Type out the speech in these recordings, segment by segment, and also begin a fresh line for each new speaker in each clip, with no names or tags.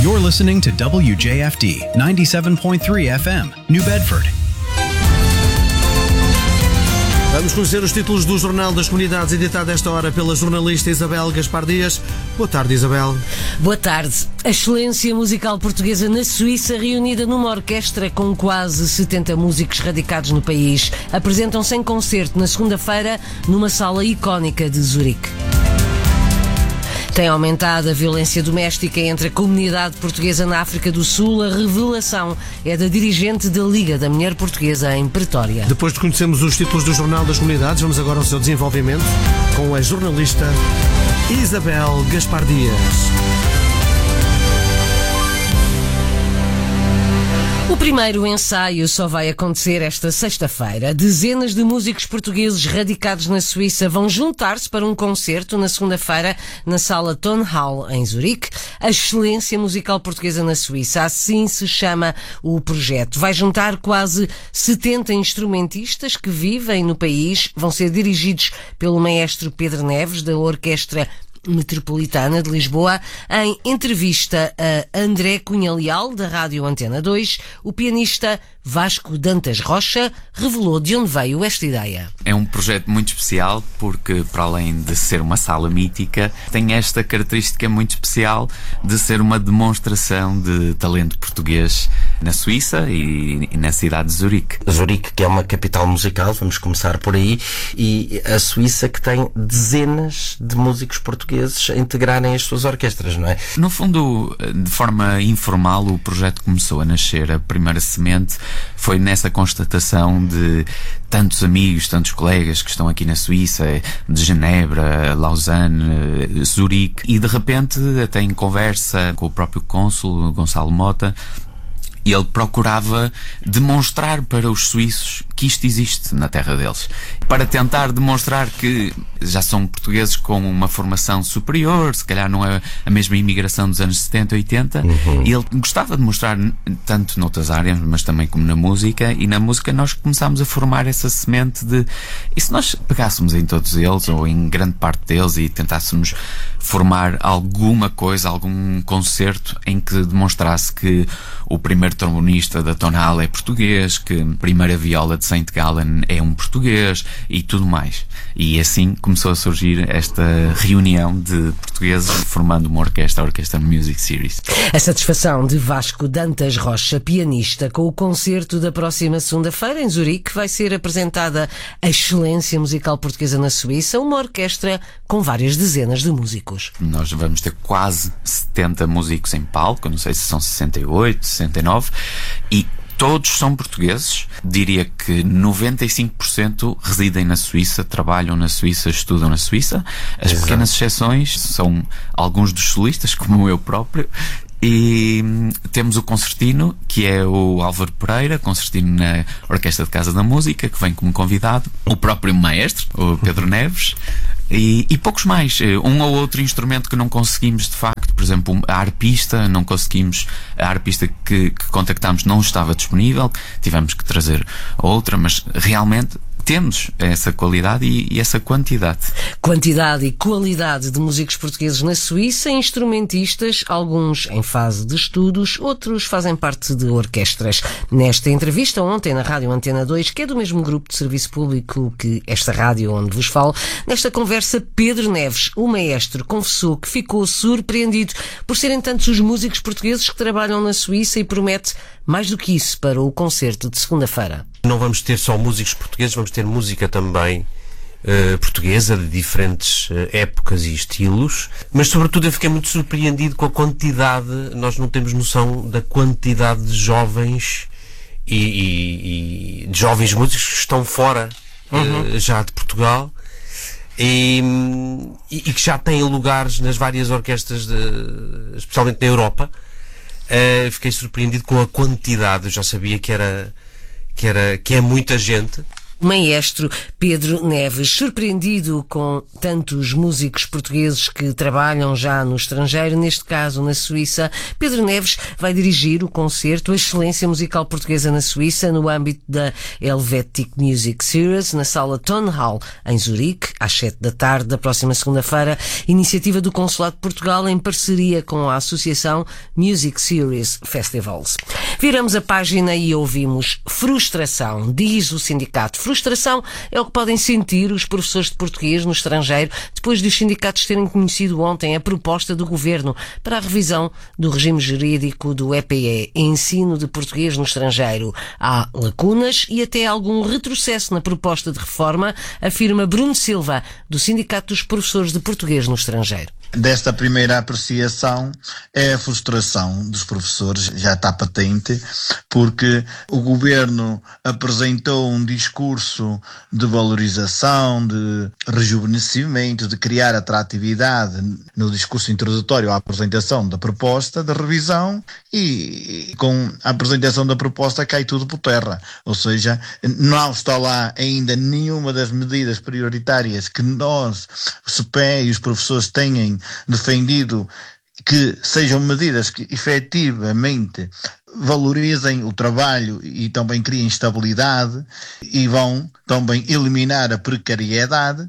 You're listening to WJFD 97.3 FM, New Bedford.
Vamos conhecer os títulos do Jornal das Comunidades, editado esta hora pela jornalista Isabel Gaspar Dias. Boa tarde, Isabel.
Boa tarde. A excelência musical portuguesa na Suíça, reunida numa orquestra com quase 70 músicos radicados no país, apresentam-se em concerto na segunda-feira numa sala icónica de Zurique. Tem aumentado a violência doméstica entre a comunidade portuguesa na África do Sul. A revelação é da dirigente da Liga da Mulher Portuguesa em Pretória.
Depois de conhecermos os títulos do Jornal das Comunidades, vamos agora ao seu desenvolvimento com a jornalista Isabel Gaspar Dias.
O primeiro ensaio só vai acontecer esta sexta-feira. Dezenas de músicos portugueses radicados na Suíça vão juntar-se para um concerto na segunda-feira na sala Tonhall, em Zurique. A excelência musical portuguesa na Suíça, assim se chama o projeto. Vai juntar quase 70 instrumentistas que vivem no país. Vão ser dirigidos pelo maestro Pedro Neves, da Orquestra Metropolitana de Lisboa. Em entrevista a André Cunha Leal, da Rádio Antena 2, o pianista Vasco Dantas Rocha revelou de onde veio esta ideia.
É um projeto muito especial porque, para além de ser uma sala mítica, tem esta característica muito especial de ser uma demonstração de talento português na Suíça e na cidade de Zurique.
Zurique, que é uma capital musical, vamos começar por aí, e a Suíça, que tem dezenas de músicos portugueses a integrarem as suas orquestras, não é?
No fundo, de forma informal, o projeto começou a nascer. A primeira semente foi nessa constatação de tantos amigos, tantos colegas que estão aqui na Suíça, de Genebra, Lausanne, Zurique, e de repente, até em conversa com o próprio cônsul, Gonçalo Mota, ele procurava demonstrar para os suíços que isto existe na terra deles, para tentar demonstrar que já são portugueses com uma formação superior, se calhar não é a mesma imigração dos anos 70, 80, e ele gostava de mostrar tanto noutras áreas, mas também como na música, e na música nós começámos a formar essa semente de, e se nós pegássemos em todos eles, ou em grande parte deles, e tentássemos formar alguma coisa, algum concerto em que demonstrasse que o primeiro trombonista da Tonhall é português, que a primeira viola de St. Gallen é um português e tudo mais. E assim começou a surgir esta reunião de portugueses formando uma orquestra, a Orquestra Music Series.
A satisfação de Vasco Dantas Rocha, pianista, com o concerto da próxima segunda-feira em Zurique, vai ser apresentada a excelência musical portuguesa na Suíça, uma orquestra com várias dezenas de músicos.
Nós vamos ter quase 70 músicos em palco, não sei se são 68, 69, e todos são portugueses. Diria que 95% residem na Suíça, trabalham na Suíça, estudam na Suíça. As pequenas exceções são alguns dos solistas, como eu próprio. E temos o concertino, que é o Álvaro Pereira, concertino na Orquestra de Casa da Música, que vem como convidado. O próprio maestro, o Pedro Neves. E poucos mais. Um ou outro instrumento que não conseguimos, de facto. Por exemplo, a arpista, não conseguimos. A arpista que contactámos não estava disponível. Tivemos que trazer outra, mas realmente temos essa qualidade e essa quantidade.
Quantidade e qualidade de músicos portugueses na Suíça, instrumentistas, alguns em fase de estudos, outros fazem parte de orquestras. Nesta entrevista ontem na Rádio Antena 2, que é do mesmo grupo de serviço público que esta rádio onde vos falo, nesta conversa Pedro Neves, o maestro, confessou que ficou surpreendido por serem tantos os músicos portugueses que trabalham na Suíça e promete mais do que isso para o concerto de segunda-feira.
Não vamos ter só músicos portugueses, vamos ter música também portuguesa, de diferentes épocas e estilos, mas sobretudo eu fiquei muito surpreendido com a quantidade. Nós não temos noção da quantidade de jovens e de jovens músicos que estão fora já de Portugal e que já têm lugares nas várias orquestras, especialmente na Europa. Fiquei surpreendido com a quantidade. Eu já sabia que é muita gente,
Maestro Pedro Neves, surpreendido com tantos músicos portugueses que trabalham já no estrangeiro, neste caso na Suíça, Pedro Neves vai dirigir o concerto A Excelência Musical Portuguesa na Suíça no âmbito da Helvetic Music Series na sala Tonhall, em Zurique, às 7 da tarde da próxima segunda-feira, iniciativa do Consulado de Portugal em parceria com a Associação Music Series Festivals. Viramos a página e ouvimos frustração, diz o sindicato. Frustração é o que podem sentir os professores de português no estrangeiro depois dos sindicatos terem conhecido ontem a proposta do Governo para a revisão do regime jurídico do EPE, Ensino de Português no Estrangeiro. Há lacunas e até algum retrocesso na proposta de reforma, afirma Bruno Silva, do Sindicato dos Professores de Português no Estrangeiro.
Desta primeira apreciação é a frustração dos professores, já está patente, porque o Governo apresentou um discurso de valorização, de rejuvenescimento, de criar atratividade no discurso introdutório à apresentação da proposta de revisão e com a apresentação da proposta cai tudo por terra. Ou seja, não está lá ainda nenhuma das medidas prioritárias que nós, o CPE e os professores têm defendido, que sejam medidas que efetivamente valorizem o trabalho e também criem estabilidade e vão também eliminar a precariedade,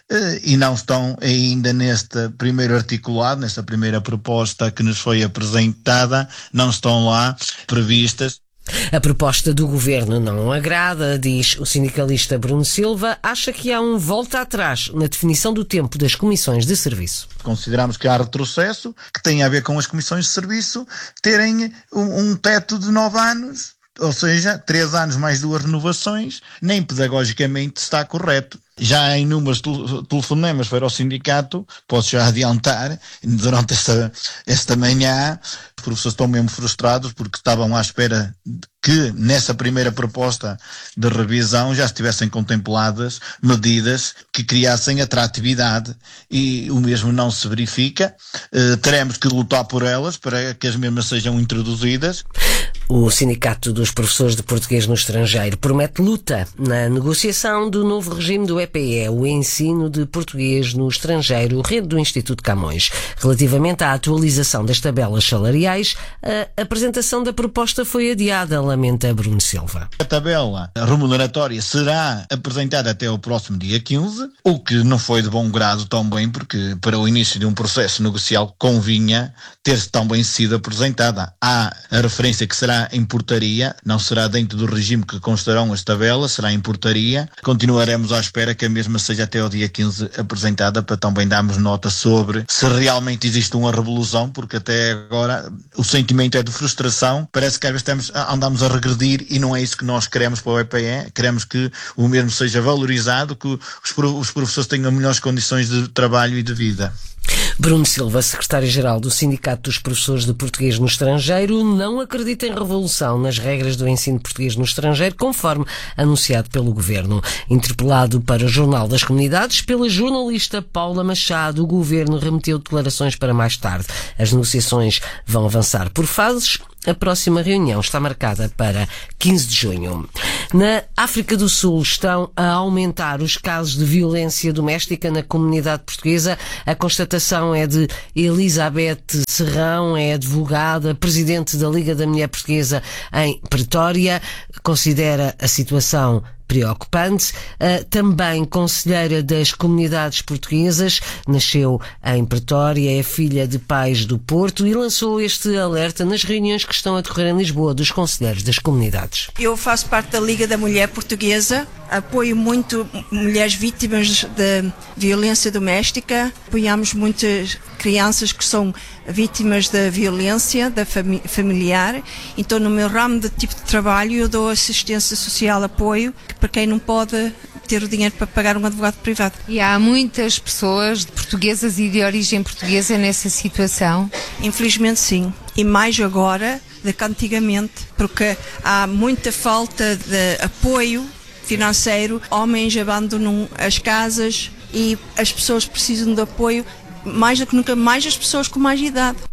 e não estão ainda neste primeiro articulado, nesta primeira proposta que nos foi apresentada, não estão lá previstas.
A proposta do Governo não agrada, diz o sindicalista Bruno Silva, acha que há um volta atrás na definição do tempo das comissões de serviço.
Consideramos que há retrocesso, que tem a ver com as comissões de serviço terem um teto de 9 anos, ou seja, 3 anos mais 2 renovações, nem pedagogicamente está correto. Já há inúmeros telefonemas para o sindicato, posso já adiantar, durante esta manhã, os professores estão mesmo frustrados porque estavam à espera que nessa primeira proposta de revisão já estivessem contempladas medidas que criassem atratividade e o mesmo não se verifica. Teremos que lutar por elas para que as mesmas sejam introduzidas.
O Sindicato dos Professores de Português no Estrangeiro promete luta na negociação do novo regime do EPE, o Ensino de Português no Estrangeiro, rede do Instituto Camões. Relativamente à atualização das tabelas salariais, a apresentação da proposta foi adiada, lamenta Bruno Silva.
A tabela remuneratória será apresentada até o próximo dia 15, o que não foi de bom grado também, porque para o início de um processo negocial convinha ter também sido apresentada. Há a referência que será em portaria, não será dentro do regime que constarão as tabelas, será em portaria. Continuaremos à espera que a mesma seja até o dia 15 apresentada, para também darmos nota sobre se realmente existe uma revolução, porque até agora o sentimento é de frustração, parece que às vezes andamos a regredir e não é isso que nós queremos para o EPE. Queremos que o mesmo seja valorizado, que os professores tenham melhores condições de trabalho e de vida.
Bruno Silva, secretário-geral do Sindicato dos Professores de Português no Estrangeiro, não acredita em revolução nas regras do ensino de português no estrangeiro, conforme anunciado pelo Governo. Interpelado para o Jornal das Comunidades pela jornalista Paula Machado, o Governo remeteu declarações para mais tarde. As negociações vão avançar por fases. A próxima reunião está marcada para 15 de junho. Na África do Sul estão a aumentar os casos de violência doméstica na comunidade portuguesa. A constatação é de Elizabeth Serrão, é advogada, presidente da Liga da Mulher Portuguesa em Pretória. Considera a situação preocupante. Também conselheira das comunidades portuguesas, nasceu em Pretória, é filha de pais do Porto e lançou este alerta nas reuniões que estão a decorrer em Lisboa dos conselheiros das comunidades.
Eu faço parte da Liga da Mulher Portuguesa, apoio muito mulheres vítimas de violência doméstica, apoiamos muitas crianças que são vítimas da violência familiar. Então, no meu ramo de tipo de trabalho, eu dou assistência social, apoio para quem não pode ter o dinheiro para pagar um advogado privado.
E há muitas pessoas portuguesas e de origem portuguesa nessa situação?
Infelizmente sim, e mais agora do que antigamente, porque há muita falta de apoio financeiro, homens abandonam as casas e as pessoas precisam de apoio mais do que nunca, mais as pessoas com mais idade.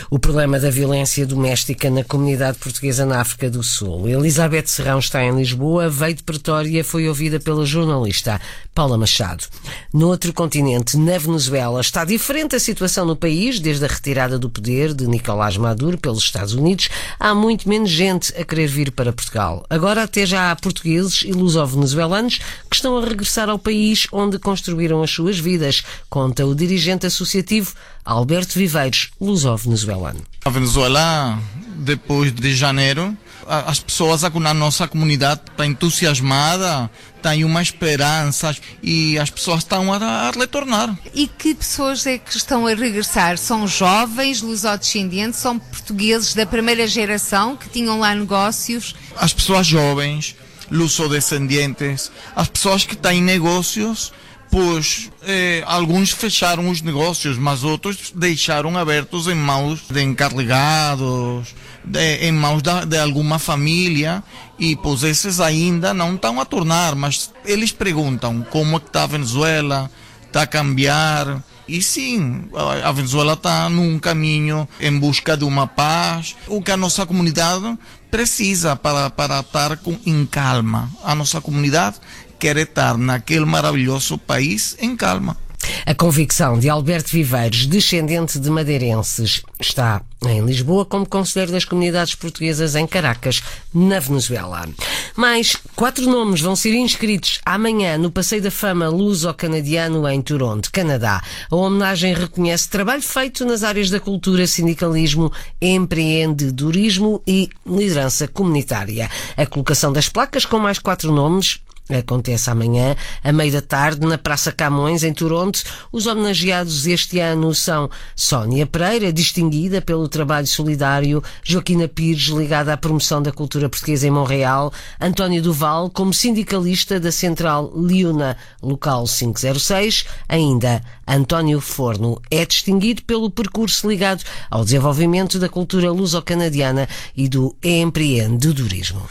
o problema da violência doméstica na comunidade portuguesa na África do Sul. Elizabeth Serrão está em Lisboa, veio de Pretória, foi ouvida pela jornalista Paula Machado. No outro continente, na Venezuela, está diferente a situação no país. Desde a retirada do poder de Nicolás Maduro pelos Estados Unidos, há muito menos gente a querer vir para Portugal. Agora até já há portugueses e luso-venezuelanos que estão a regressar ao país onde construíram as suas vidas, conta o dirigente associativo Alberto Viveiros, luso-venezuelano.
A Venezuela, depois de janeiro, as pessoas na nossa comunidade estão entusiasmadas, têm uma esperança e as pessoas estão a retornar.
E que pessoas é que estão a regressar? São jovens, lusodescendentes, são portugueses da primeira geração que tinham lá negócios?
As pessoas jovens, lusodescendentes, as pessoas que têm negócios, pois alguns fecharam os negócios, mas outros deixaram abertos em mãos de encarregados, em mãos de alguma família, e pois esses ainda não estão a tornar, mas eles perguntam como é que está a Venezuela, está a cambiar. E sim, a Venezuela está num caminho em busca de uma paz, o que a nossa comunidade precisa para estar em calma. A nossa comunidade quer estar naquele maravilhoso país em calma.
A convicção de Alberto Viveiros, descendente de madeirenses, está em Lisboa como conselheiro das comunidades portuguesas em Caracas, na Venezuela. Mais 4 nomes vão ser inscritos amanhã no Passeio da Fama Luso-Canadiano em Toronto, Canadá. A homenagem reconhece trabalho feito nas áreas da cultura, sindicalismo, empreendedorismo e liderança comunitária. A colocação das placas com mais 4 nomes acontece amanhã, à meia da tarde, na Praça Camões, em Toronto. Os homenageados este ano são Sónia Pereira, distinguida pelo trabalho solidário, Joaquina Pires, ligada à promoção da cultura portuguesa em Montreal, António Duval, como sindicalista da Central Liuna Local 506, ainda António Forno é distinguido pelo percurso ligado ao desenvolvimento da cultura luso-canadiana e do empreendedorismo.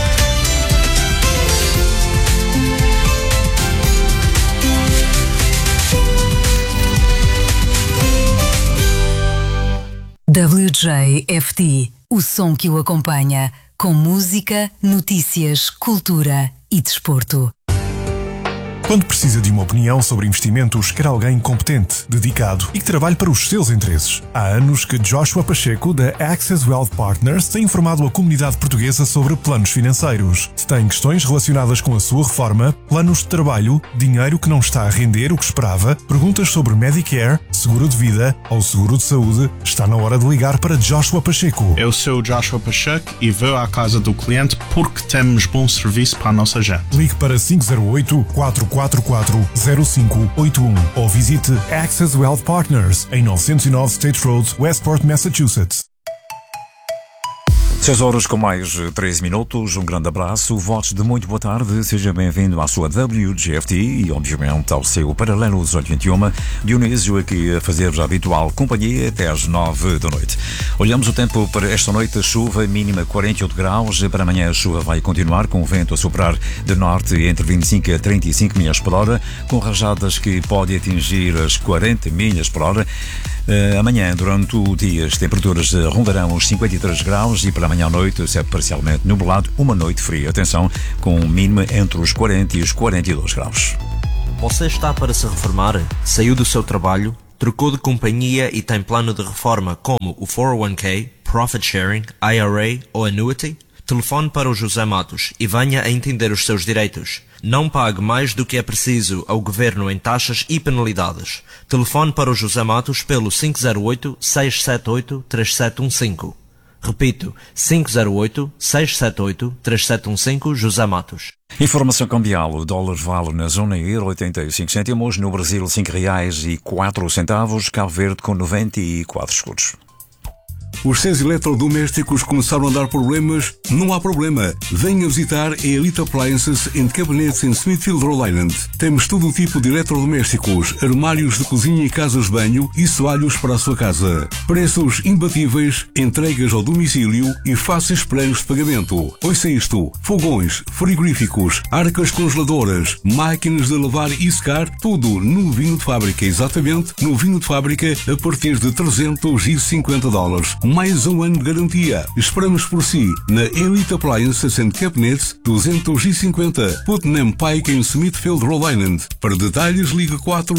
WJFD, o som que o acompanha, com música, notícias, cultura e desporto.
Quando precisa de uma opinião sobre investimentos, quer alguém competente, dedicado e que trabalhe para os seus interesses. Há anos que Joshua Pacheco, da Access Wealth Partners, tem informado a comunidade portuguesa sobre planos financeiros. Se tem questões relacionadas com a sua reforma, planos de trabalho, dinheiro que não está a render o que esperava, perguntas sobre Medicare, seguro de vida ou seguro de saúde, está na hora de ligar para Joshua Pacheco.
Eu sou Joshua Pacheco e vou à casa do cliente porque temos bom serviço para a nossa gente.
Ligue para 508-444-0581 ou visite Access Wealth Partners em 909 State Road, Westport, Massachusetts.
6 horas com mais 13 minutos, um grande abraço, votos de muito boa tarde, seja bem-vindo à sua WGFT e obviamente ao seu Paralelo 1821, Dionísio aqui a fazer a habitual companhia até às 9 da noite. Olhamos o tempo para esta noite, chuva mínima 48 graus, para amanhã a chuva vai continuar com o vento a soprar de norte entre 25 a 35 milhas por hora, com rajadas que podem atingir as 40 milhas por hora. Amanhã, durante o dia, as temperaturas rondarão os 53 graus e para amanhã à noite, se é parcialmente nublado, uma noite fria. Atenção, com mínima entre os 40 e os 42 graus.
Você está para se reformar? Saiu do seu trabalho? Trocou de companhia e tem plano de reforma como o 401k, Profit Sharing, IRA ou Annuity? Telefone para o José Matos e venha a entender os seus direitos. Não pague mais do que é preciso ao Governo em taxas e penalidades. Telefone para o José Matos pelo 508-678-3715. Repito, 508-678-3715, José Matos.
Informação cambial, o dólar vale na zona euro 85 cêntimos, no Brasil R$5,04, Cabo Verde com 94 escudos.
Os seus eletrodomésticos começaram a dar problemas? Não há problema. Venha visitar a Elite Appliances and Cabinets em Smithfield, Rhode Island. Temos todo o tipo de eletrodomésticos, armários de cozinha e casas de banho e soalhos para a sua casa. Preços imbatíveis, entregas ao domicílio e fáceis planos de pagamento. Ouça isto: fogões, frigoríficos, arcas congeladoras, máquinas de lavar e secar, tudo novinho de fábrica, exatamente novinho de fábrica a partir de $350. Mais um ano de garantia. Esperamos por si na Elite Appliances and Cabinets 250 Putnam Pike em Smithfield, Rhode Island. Para detalhes, ligue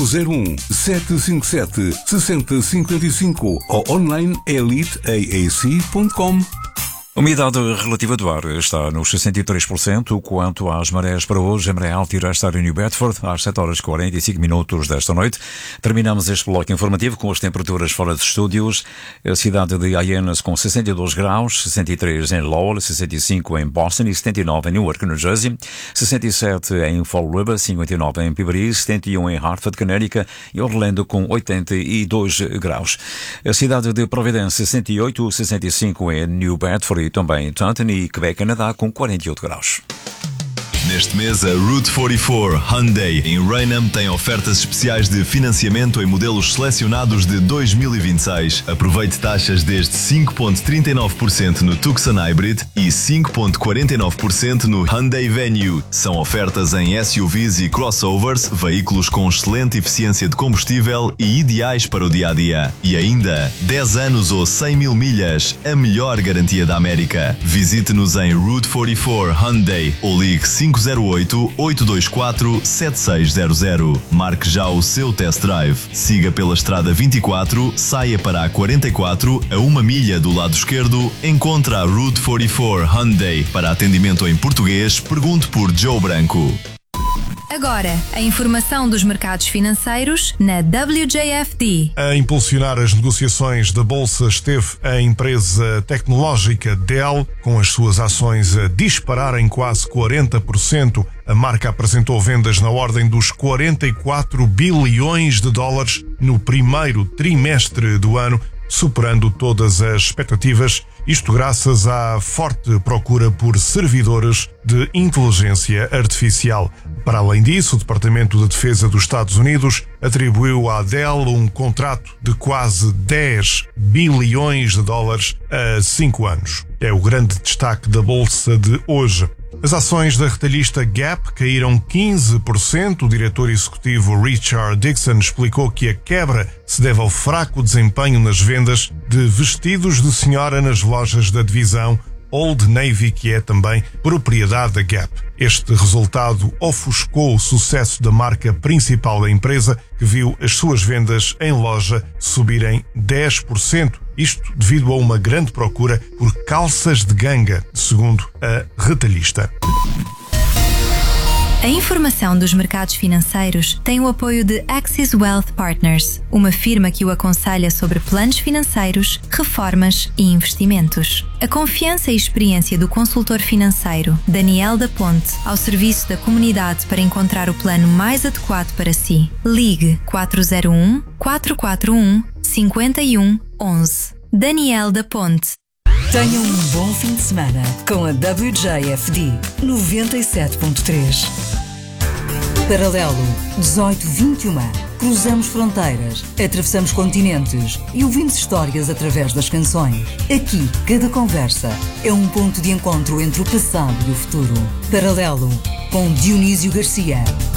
401-757-6055 ou online eliteaac.com.
A umidade relativa do ar está nos 63%. Quanto às marés para hoje, a maré alta irá estar em New Bedford às 7h45 desta noite. Terminamos este bloco informativo com as temperaturas fora dos estúdios. A cidade de Hyannis com 62 graus, 63 em Lowell, 65 em Boston e 79 em Newark, New Jersey, 67 em Fall River, 59 em Peabody, 71 em Hartford, Connecticut e Orlando com 82 graus. A cidade de Providence, 68, 65 em New Bedford e também Taunton e Quebec, Canadá, com 48 graus.
Neste mês, a Route 44 Hyundai em Raynham tem ofertas especiais de financiamento em modelos selecionados de 2026. Aproveite taxas desde 5,39% no Tucson Hybrid e 5,49% no Hyundai Venue. São ofertas em SUVs e crossovers, veículos com excelente eficiência de combustível e ideais para o dia-a-dia. E ainda, 10 anos ou 100 mil milhas, a melhor garantia da América. Visite-nos em Route 44 Hyundai ou ligue 508-824-7600. Marque já o seu test drive. Siga pela estrada 24, saia para a 44, a 1 milha do lado esquerdo, encontra a Route 44 Hyundai. Para atendimento em português, pergunte por Joe Branco.
Agora, a informação dos mercados financeiros na WJFD.
A impulsionar as negociações da Bolsa esteve a empresa tecnológica Dell, com as suas ações a dispararem quase 40%. A marca apresentou vendas na ordem dos 44 bilhões de dólares no primeiro trimestre do ano, superando todas as expectativas, isto graças à forte procura por servidores de inteligência artificial. Para além disso, o Departamento de Defesa dos Estados Unidos atribuiu à Dell um contrato de quase 10 bilhões de dólares a 5 anos. É o grande destaque da Bolsa de hoje. As ações da retalhista Gap caíram 15%. O diretor executivo Richard Dixon explicou que a quebra se deve ao fraco desempenho nas vendas de vestidos de senhora nas lojas da divisão Old Navy, que é também propriedade da Gap. Este resultado ofuscou o sucesso da marca principal da empresa, que viu as suas vendas em loja subirem 10%. Isto devido a uma grande procura por calças de ganga, segundo a retalhista.
A informação dos mercados financeiros tem o apoio de Axis Wealth Partners, uma firma que o aconselha sobre planos financeiros, reformas e investimentos. A confiança e experiência do consultor financeiro Daniel da Ponte ao serviço da comunidade para encontrar o plano mais adequado para si. Ligue 401-441-5111. Daniel da Ponte.
Tenha um bom fim de semana com a WJFD 97.3. Paralelo 1821. Cruzamos fronteiras, atravessamos continentes e ouvimos histórias através das canções. Aqui, cada conversa é um ponto de encontro entre o passado e o futuro. Paralelo com Dionísio Garcia.